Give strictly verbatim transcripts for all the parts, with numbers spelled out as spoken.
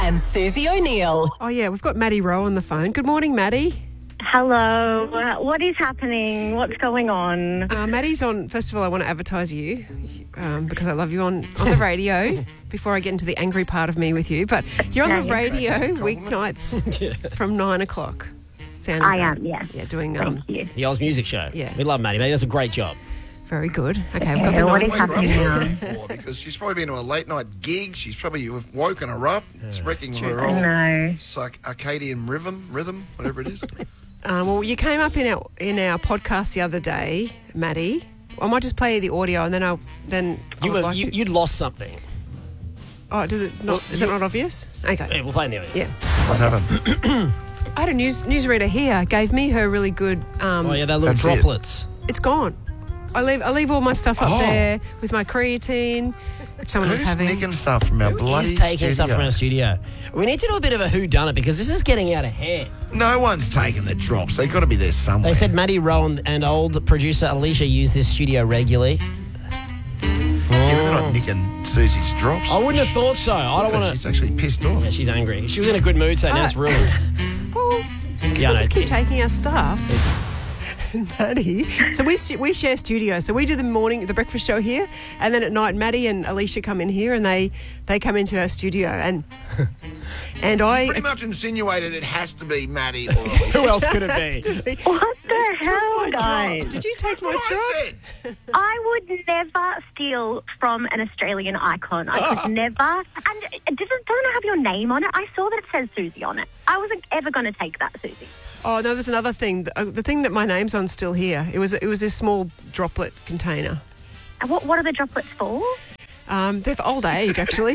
and Susie O'Neill. Oh, yeah, we've got Maddie Rowe on the phone. Good morning, Maddie. Hello. Uh, what is happening? What's going on? Uh, Maddie's on, first of all, I want to advertise you um, because I love you on, on the radio before I get into the angry part of me with you. But you're on No, the you're radio weeknights from nine o'clock. Sounding I great. am, yeah. Yeah, doing... Um, Thank you. The Oz Music Show. Yeah. We love Maddie. Maddie does a great job. Very good. Okay, we've got Yeah, the what nice... is happening now? For, because she's probably been to a late night gig. She's probably woken her up. It's wrecking her I old know. circ- circadian rhythm, rhythm, whatever it is. Um, well, you came up in our in our podcast the other day, Maddie. I might just play you the audio and then I'll... Then I You would were, like you, to... you'd lost something. Oh, does it not... Well, is you- it not obvious? Okay. Yeah, we'll play in the audio. Yeah. What's happened? I had a news newsreader here, gave me her really good... Um, Oh, yeah, that little That's it. droplets. It's gone. I leave I leave all my stuff up Oh. there with my creatine, which someone was Who's having. nicking stuff from our bloody He's taking studio? stuff from our studio. We need to do a bit of a whodunit because this is getting out of hand. No one's taking the drops. They've got to be there somewhere. They said Maddie Rowan and old producer Alicia use this studio regularly. Yeah, but they're not nicking Susie's drops. I wouldn't have thought so. I don't But want She's to... actually pissed off. Yeah, she's angry. She was in a good mood today. Now it's ruined. Well, Yeah, I we just know. keep taking our stuff. Maddie. So we sh- we share studio. So we do the morning, the breakfast show here, and then at night, Maddie and Alicia come in here, and they they come into our studio, and and I. Pretty much insinuated it has to be Maddie or Who else could it be? What the my hell, guys? drops. Did you take my What I drops? said. I would never steal from an Australian icon. I could never. And it doesn't, doesn't it have your name on it? I saw that it says Susie on it. I wasn't ever going to take that, Susie. Oh no, there's another thing. The, uh, the thing that my name's on still here. It was it was this small droplet container. And what, what are the droplets for? Um, they're for old age, actually.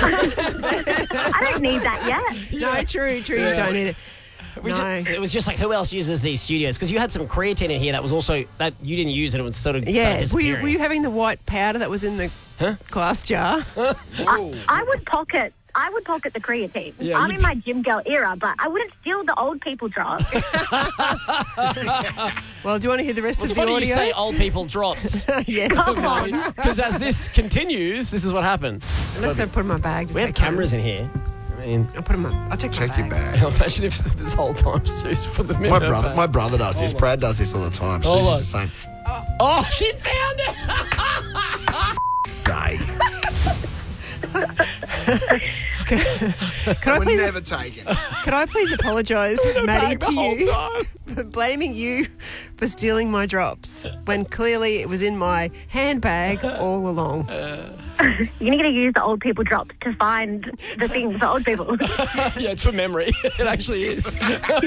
I don't need that yet. No, true, true. You don't need it. We No. ju- it was just like, who else uses these studios? Because you had some creatine in here that was also, that you didn't use and it was sort of Yeah, started were you, disappearing. were you having the white powder that was in the glass jar? Whoa. I would pocket. I would pocket the creatine. Yeah, I'm you- in my gym girl era, but I wouldn't steal the old people drops. Well, do you want to hear the rest It's of the funny you audio? say old people drops. Yes. Because as this continues, this is what happens. Unless I put them in my bag. To We have take home. cameras in here. I mean, I'll put them. In, I'll check, Check my your bag. bag. imagine if this whole time Sue's put them in My her brother, bag. my brother does this. Brad does this all the time. Hold Susie's the on. same. Oh, she found it! Say. Can I We're please? never taking. Can I please apologise, Maddie, bag the to whole you time. for blaming you for stealing my drops when clearly it was in my handbag all along. You're going to use the old people drops to find the things for old people. Yeah, it's for memory. It actually is.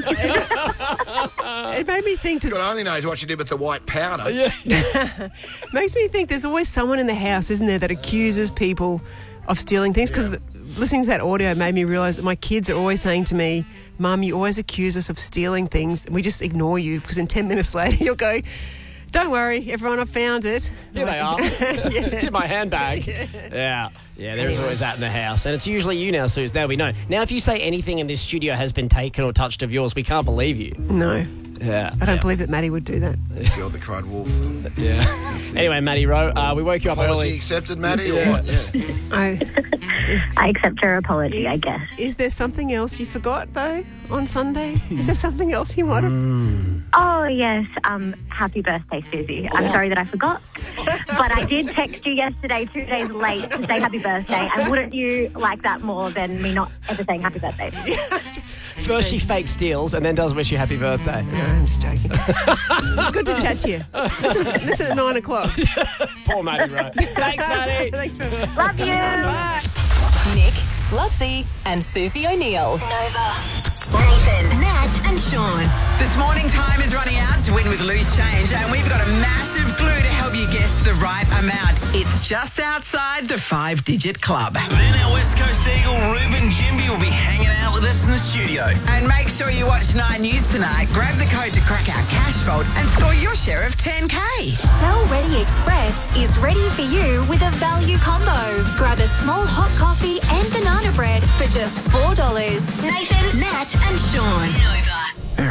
It made me think. Does, God only knows what she did with the white powder. Yeah. makes me think. There's always someone in the house, isn't there, that accuses people of stealing things? Because listening to that audio made me realise that my kids are always saying to me, "Mum, you always accuse us of stealing things. We just ignore you because in ten minutes later you'll go." Don't worry, everyone, I found it. Here they are. It's in my handbag. Yeah. Yeah, there's always that in the house. And it's usually you now, Suze. Now we know. Now, if you say anything in this studio has been taken or touched of yours, we can't believe you. No, Yeah. I don't believe that Maddie would do that. Girl that cried wolf. Yeah. Anyway, Maddie Rowe, uh, we woke you up Apology early. accepted, Maddie, Yeah. or what? Yeah. I, I accept her apology, I is, guess. is there something else you forgot, though, on Sunday? Is there something else you might have? Oh, yes. Um, happy birthday, Susie. I'm sorry that I forgot. But I did text you yesterday, two days late, to say happy birthday. And wouldn't you like that more than me not ever saying happy birthday? First she fake steals and then does wish you happy birthday. No, I'm just joking. Good to chat to you. Listen, listen at nine o'clock. Poor Maddie Rowe. Thanks, Maddie. Thanks for... Love you. Bye. Nick, Lutzi, and Susie O'Neill. Nova. Nathan, Nat, and Sean. This morning time is running out to win with Loose Change, and we've got a massive clue to help you guess the right amount. It's just outside the five-digit club. Then our West Coast Eagle, Ruben Jimby, will be hanging out with us in the studio. And make sure you watch Nine News tonight. Grab the code to crack our cash vault and score your share of ten K. Shell Ready Express is ready for you with a value combo. Grab a small hot coffee and banana bread for just four dollars. Nathan, Nat, and Sean. Nova. Eric, very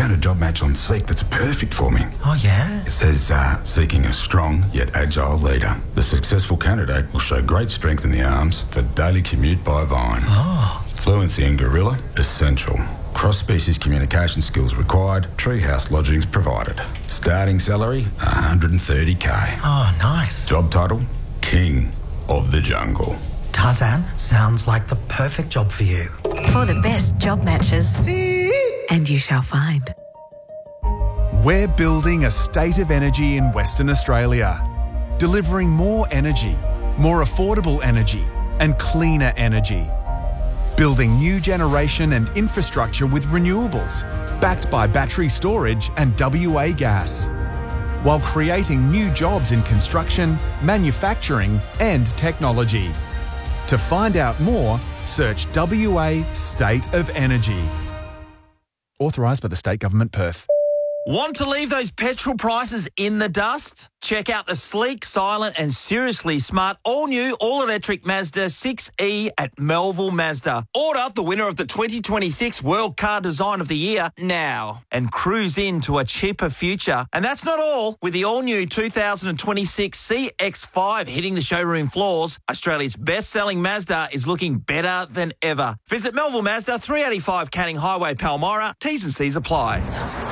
found a job match on Seek that's perfect for me. Oh, yeah? It says, uh, seeking a strong yet agile leader. The successful candidate will show great strength in the arms for daily commute by Vine. Oh. Fluency in Gorilla, essential. Cross-species communication skills required. Treehouse lodgings provided. Starting salary, one hundred thirty K. Oh, nice. Job title, King of the Jungle. Tarzan, sounds like the perfect job for you. For the best job matches. And you shall find. We're building a state of energy in Western Australia, delivering more energy, more affordable energy, and cleaner energy. Building new generation and infrastructure with renewables, backed by battery storage and W A gas, while creating new jobs in construction, manufacturing, and technology. To find out more, search W A State of Energy. Authorised by the State Government, Perth. Want to leave those petrol prices in the dust? Check out the sleek, silent and seriously smart all-new, all-electric Mazda six E at Melville Mazda. Order the winner of the twenty twenty-six World Car Design of the Year now and cruise into a cheaper future. And that's not all. With the all-new two thousand twenty-six C X five hitting the showroom floors, Australia's best-selling Mazda is looking better than ever. Visit Melville Mazda, three eighty-five Canning Highway, Palmyra. T's and C's apply.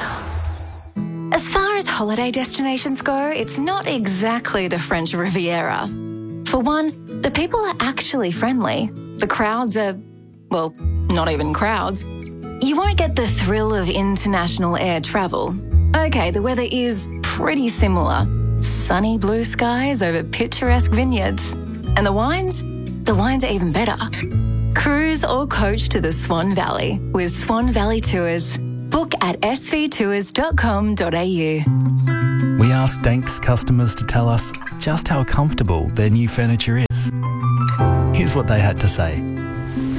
As far as holiday destinations go, it's not exactly the French Riviera. For one, the people are actually friendly. The crowds are, well, not even crowds. You won't get the thrill of international air travel. Okay, the weather is pretty similar. Sunny blue skies over picturesque vineyards. And the wines? The wines are even better. Cruise or coach to the Swan Valley with Swan Valley Tours. Book at s v tours dot com dot a u. We asked Danks customers to tell us just how comfortable their new furniture is. Here's what they had to say.